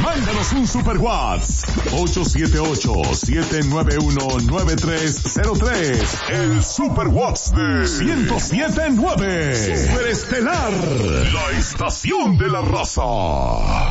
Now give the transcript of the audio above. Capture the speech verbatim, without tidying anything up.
Mándanos un super WhatsApp. ocho siete ocho, siete nueve uno, nueve tres cero tres. El super WhatsApp de ciento siete punto nueve. Superestelar. La estación de la raza.